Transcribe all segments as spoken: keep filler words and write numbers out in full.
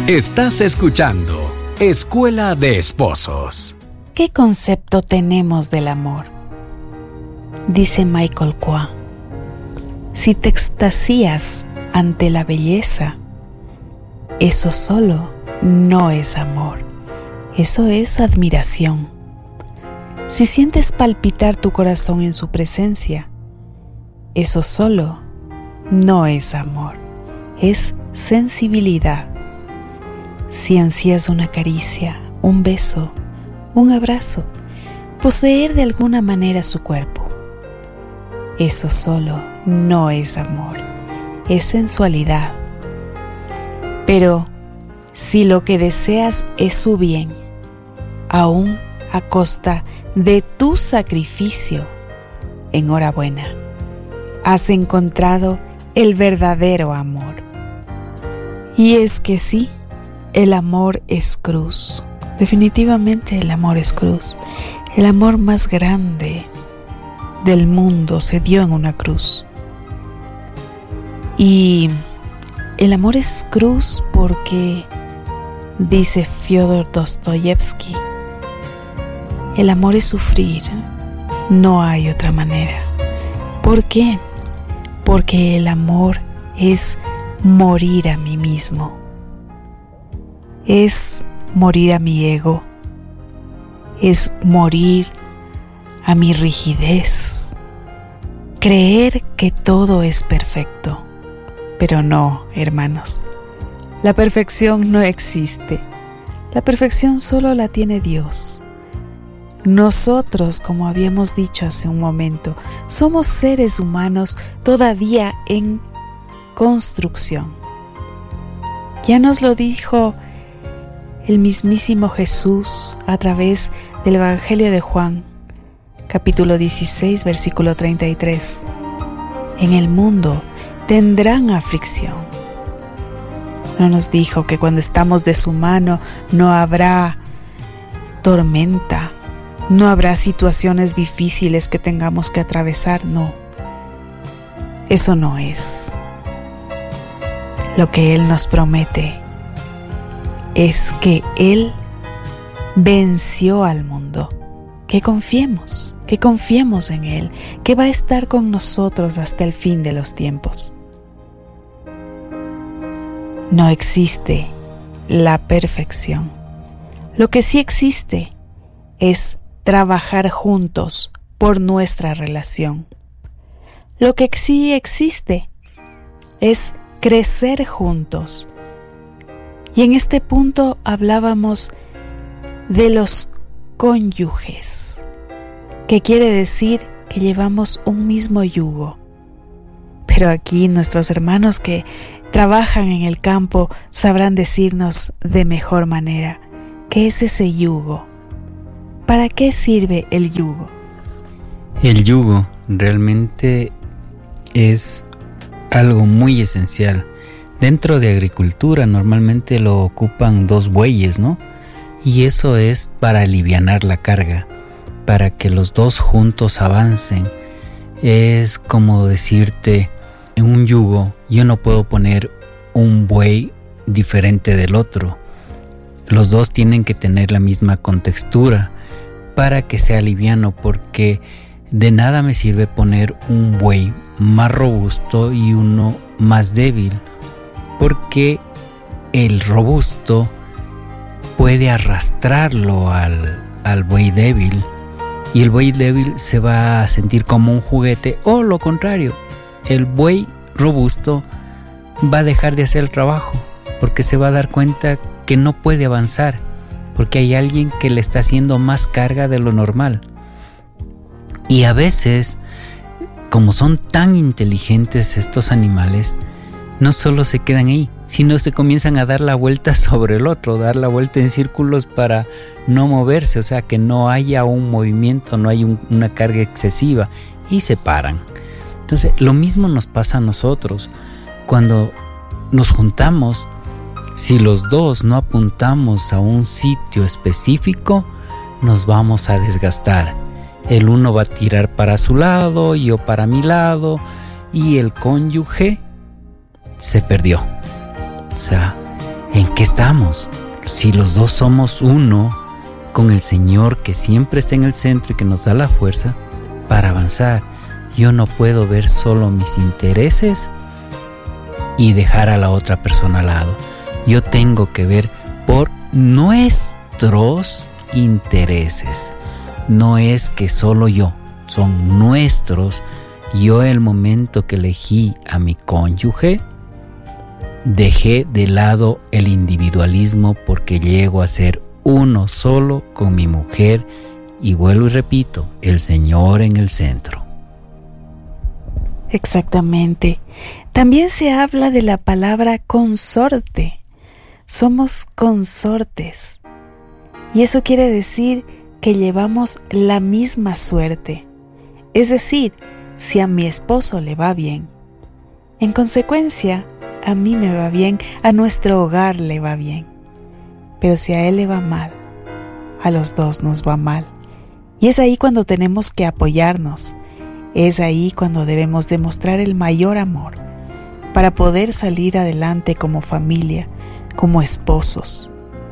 Estás escuchando Escuela de Esposos. ¿Qué concepto tenemos del amor? Dice Michael Kwa: si te extasías ante la belleza, eso solo no es amor, eso es admiración. Si sientes palpitar tu corazón en su presencia, eso solo no es amor, es sensibilidad. Si ansías una caricia, un beso, un abrazo, poseer de alguna manera su cuerpo, eso solo no es amor, es sensualidad. Pero si lo que deseas es su bien, aún a costa de tu sacrificio, enhorabuena, has encontrado el verdadero amor. Y es que sí, el amor es cruz. Definitivamente el amor es cruz. El amor más grande del mundo se dio en una cruz. Y el amor es cruz porque, dice Fyodor Dostoyevsky, el amor es sufrir, no hay otra manera. ¿Por qué? Porque el amor es morir a mí mismo, es morir a mi ego, es morir a mi rigidez, creer que todo es perfecto. Pero no, hermanos, la perfección no existe. La perfección solo la tiene Dios. Nosotros, como habíamos dicho hace un momento, somos seres humanos todavía en construcción. Ya nos lo dijo el mismísimo Jesús a través del Evangelio de Juan, capítulo dieciséis, versículo treinta y tres. En el mundo tendrán aflicción. No nos dijo que cuando estamos de su mano no habrá tormenta, no habrá situaciones difíciles que tengamos que atravesar, no. Eso no es. Lo que Él nos promete es que Él venció al mundo, que confiemos, que confiemos en Él, que va a estar con nosotros hasta el fin de los tiempos. No existe la perfección. Lo que sí existe es trabajar juntos por nuestra relación. Lo que sí existe es crecer juntos. Y en este punto hablábamos de los cónyuges, que quiere decir que llevamos un mismo yugo. Pero aquí nuestros hermanos que trabajan en el campo sabrán decirnos de mejor manera qué es ese yugo. ¿Para qué sirve el yugo? El yugo realmente es algo muy esencial. Dentro de agricultura normalmente lo ocupan dos bueyes, ¿no? Y eso es para alivianar la carga, para que los dos juntos avancen. Es como decirte, en un yugo yo no puedo poner un buey diferente del otro. Los dos tienen que tener la misma contextura para que sea liviano, porque de nada me sirve poner un buey más robusto y uno más débil, porque el robusto puede arrastrarlo al, al buey débil y el buey débil se va a sentir como un juguete, o lo contrario, el buey robusto va a dejar de hacer el trabajo porque se va a dar cuenta que no puede avanzar porque hay alguien que le está haciendo más carga de lo normal. Y a veces, como son tan inteligentes estos animales, no solo se quedan ahí, sino se comienzan a dar la vuelta sobre el otro, dar la vuelta en círculos para no moverse, o sea, que no haya un movimiento, no hay un, una carga excesiva, y se paran. Entonces, lo mismo nos pasa a nosotros. Cuando nos juntamos, si los dos no apuntamos a un sitio específico, nos vamos a desgastar. El uno va a tirar para su lado, yo para mi lado, y el cónyuge se perdió. O sea, ¿en qué estamos? Si los dos somos uno con el Señor que siempre está en el centro y que nos da la fuerza para avanzar. Yo no puedo ver solo mis intereses y dejar a la otra persona al lado. Yo tengo que ver por nuestros intereses. No es que solo yo, son nuestros. Yo el momento que elegí a mi cónyuge, dejé de lado el individualismo porque llego a ser uno solo con mi mujer y vuelvo y repito, el Señor en el centro. Exactamente. También se habla de la palabra consorte. Somos consortes. Y eso quiere decir que llevamos la misma suerte. Es decir, si a mi esposo le va bien, en consecuencia, a mí me va bien, a nuestro hogar le va bien. Pero si a él le va mal, a los dos nos va mal. Y es ahí cuando tenemos que apoyarnos. Es ahí cuando debemos demostrar el mayor amor para poder salir adelante como familia, como esposos.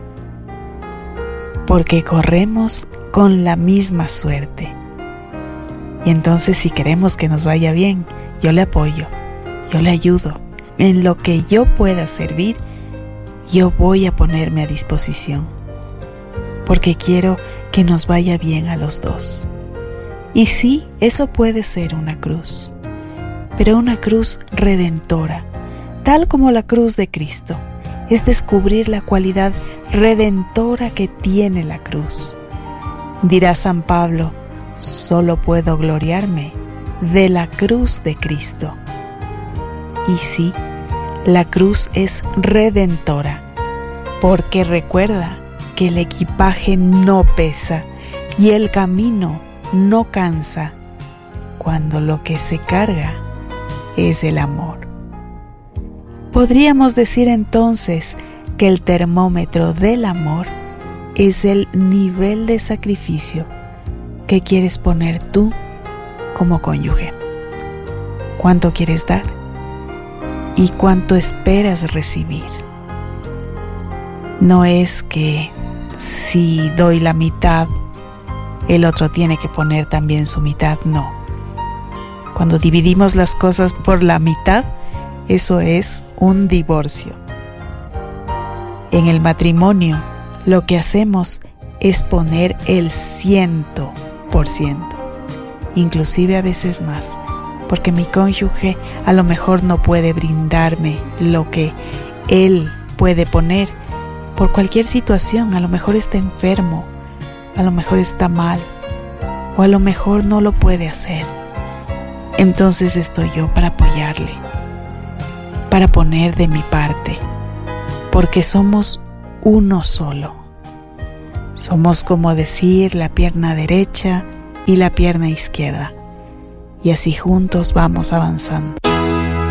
Porque corremos con la misma suerte. Y entonces si queremos que nos vaya bien, yo le apoyo, yo le ayudo. En lo que yo pueda servir, yo voy a ponerme a disposición. Porque quiero que nos vaya bien a los dos. Y sí, eso puede ser una cruz, pero una cruz redentora, tal como la cruz de Cristo. Es descubrir la cualidad redentora que tiene la cruz. Dirá San Pablo, solo puedo gloriarme de la cruz de Cristo. Y sí, la cruz es redentora, porque recuerda que el equipaje no pesa y el camino no cansa cuando lo que se carga es el amor. Podríamos decir entonces que el termómetro del amor es el nivel de sacrificio que quieres poner tú como cónyuge. ¿Cuánto quieres dar? ¿Y cuánto esperas recibir? No es que si doy la mitad, el otro tiene que poner también su mitad, no. Cuando dividimos las cosas por la mitad, eso es un divorcio. En el matrimonio, lo que hacemos es poner el ciento por ciento, inclusive a veces más, porque mi cónyuge a lo mejor no puede brindarme lo que él puede poner por cualquier situación. A lo mejor está enfermo, a lo mejor está mal, o a lo mejor no lo puede hacer. Entonces estoy yo para apoyarle, para poner de mi parte, porque somos uno solo. Somos, como decir, la pierna derecha y la pierna izquierda, y así juntos vamos avanzando.